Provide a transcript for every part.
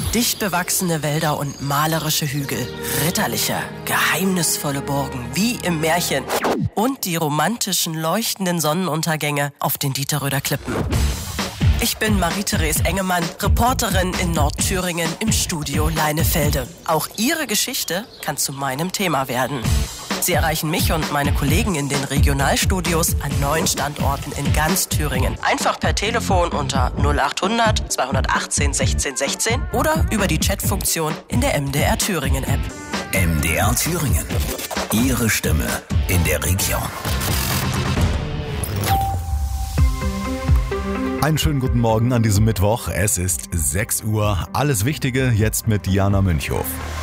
Dicht bewachsene Wälder und malerische Hügel, ritterliche, geheimnisvolle Burgen, wie im Märchen. Und die romantischen, leuchtenden Sonnenuntergänge auf den Dieterröder Klippen. Ich bin Marie-Therese Engemann, Reporterin in Nordthüringen im Studio Leinefelde. Auch Ihre Geschichte kann zu meinem Thema werden. Sie erreichen mich und meine Kollegen in den Regionalstudios an 9 Standorten in ganz Thüringen. Einfach per Telefon unter 0800 218 16 16 oder über die Chatfunktion in der MDR Thüringen App. MDR Thüringen. Ihre Stimme in der Region. Einen schönen guten Morgen an diesem Mittwoch. Es ist 6 Uhr. Alles Wichtige jetzt mit Diana Münchhof.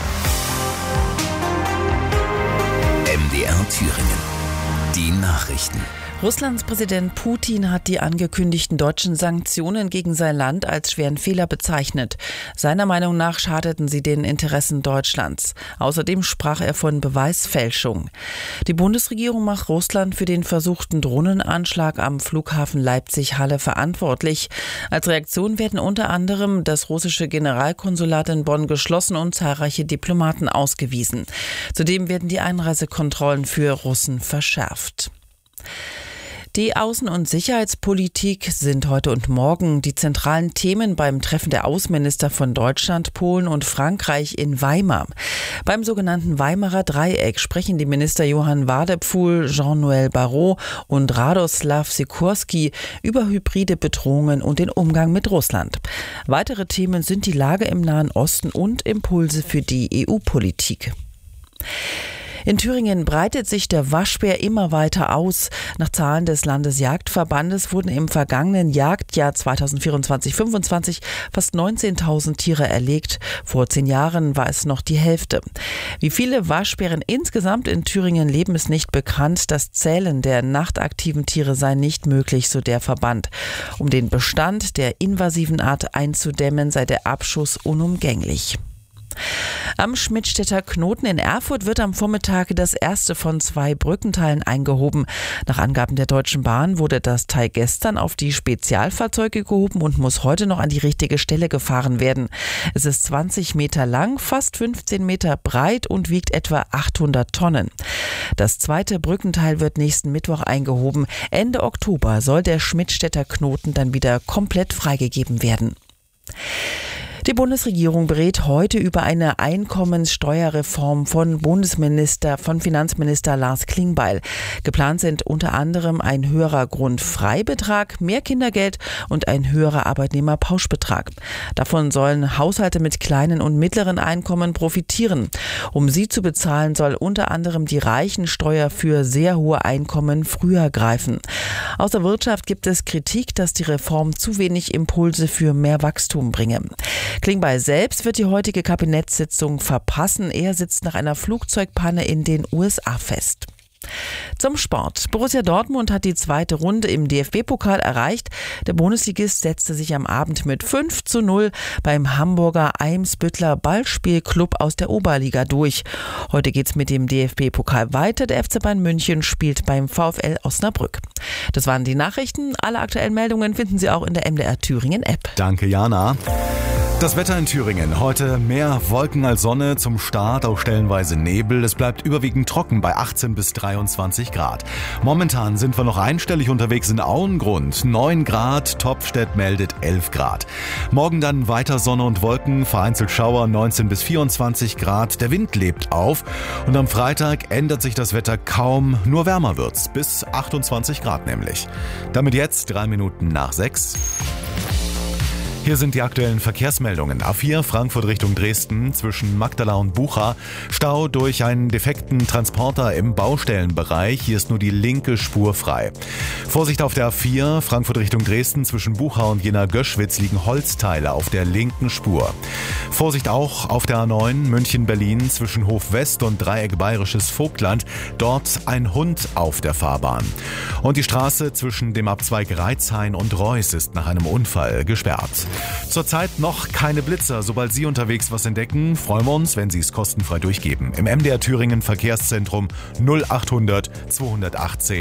MDR Thüringen. Die Nachrichten. Russlands Präsident Putin hat die angekündigten deutschen Sanktionen gegen sein Land als schweren Fehler bezeichnet. Seiner Meinung nach schadeten sie den Interessen Deutschlands. Außerdem sprach er von Beweisfälschung. Die Bundesregierung macht Russland für den versuchten Drohnenanschlag am Flughafen Leipzig-Halle verantwortlich. Als Reaktion werden unter anderem das russische Generalkonsulat in Bonn geschlossen und zahlreiche Diplomaten ausgewiesen. Zudem werden die Einreisekontrollen für Russen verschärft. Die Außen- und Sicherheitspolitik sind heute und morgen die zentralen Themen beim Treffen der Außenminister von Deutschland, Polen und Frankreich in Weimar. Beim sogenannten Weimarer Dreieck sprechen die Minister Johann Wadephul, Jean-Noël Barrot und Radoslav Sikorski über hybride Bedrohungen und den Umgang mit Russland. Weitere Themen sind die Lage im Nahen Osten und Impulse für die EU-Politik. In Thüringen breitet sich der Waschbär immer weiter aus. Nach Zahlen des Landesjagdverbandes wurden im vergangenen Jagdjahr 2024/25 fast 19.000 Tiere erlegt. Vor 10 Jahren war es noch die Hälfte. Wie viele Waschbären insgesamt in Thüringen leben, ist nicht bekannt. Das Zählen der nachtaktiven Tiere sei nicht möglich, so der Verband. Um den Bestand der invasiven Art einzudämmen, sei der Abschuss unumgänglich. Am Schmidtstädter Knoten in Erfurt wird am Vormittag das erste von 2 Brückenteilen eingehoben. Nach Angaben der Deutschen Bahn wurde das Teil gestern auf die Spezialfahrzeuge gehoben und muss heute noch an die richtige Stelle gefahren werden. Es ist 20 Meter lang, fast 15 Meter breit und wiegt etwa 800 Tonnen. Das zweite Brückenteil wird nächsten Mittwoch eingehoben. Ende Oktober soll der Schmidtstädter Knoten dann wieder komplett freigegeben werden. Die Bundesregierung berät heute über eine Einkommenssteuerreform von Finanzminister Lars Klingbeil. Geplant sind unter anderem ein höherer Grundfreibetrag, mehr Kindergeld und ein höherer Arbeitnehmerpauschbetrag. Davon sollen Haushalte mit kleinen und mittleren Einkommen profitieren. Um sie zu bezahlen, soll unter anderem die Reichensteuer für sehr hohe Einkommen früher greifen. Aus der Wirtschaft gibt es Kritik, dass die Reform zu wenig Impulse für mehr Wachstum bringe. Klingbeil selbst wird die heutige Kabinettssitzung verpassen. Er sitzt nach einer Flugzeugpanne in den USA fest. Zum Sport. Borussia Dortmund hat die zweite Runde im DFB-Pokal erreicht. Der Bundesligist setzte sich am Abend mit 5:0 beim Hamburger Eimsbüttler Ballspielclub aus der Oberliga durch. Heute geht's mit dem DFB-Pokal weiter. Der FC Bayern München spielt beim VfL Osnabrück. Das waren die Nachrichten. Alle aktuellen Meldungen finden Sie auch in der MDR Thüringen App. Danke, Jana. Das Wetter in Thüringen. Heute mehr Wolken als Sonne, zum Start auch stellenweise Nebel. Es bleibt überwiegend trocken bei 18 bis 23 Grad. Momentan sind wir noch einstellig unterwegs in Auengrund. 9 Grad, Topfstedt meldet 11 Grad. Morgen dann weiter Sonne und Wolken, vereinzelt Schauer 19 bis 24 Grad. Der Wind lebt auf und am Freitag ändert sich das Wetter kaum, nur wärmer wird's, bis 28 Grad nämlich. Damit jetzt 3 Minuten nach 6. Hier sind die aktuellen Verkehrsmeldungen. A4 Frankfurt Richtung Dresden zwischen Magdala und Bucha. Stau durch einen defekten Transporter im Baustellenbereich. Hier ist nur die linke Spur frei. Vorsicht auf der A4 Frankfurt Richtung Dresden zwischen Bucha und Jena-Göschwitz liegen Holzteile auf der linken Spur. Vorsicht auch auf der A9 München-Berlin zwischen Hof West und Dreieck Bayerisches Vogtland. Dort ein Hund auf der Fahrbahn. Und die Straße zwischen dem Abzweig Reitzhain und Reuss ist nach einem Unfall gesperrt. Zurzeit noch keine Blitzer. Sobald Sie unterwegs was entdecken, freuen wir uns, wenn Sie es kostenfrei durchgeben. Im MDR Thüringen Verkehrszentrum 0800 218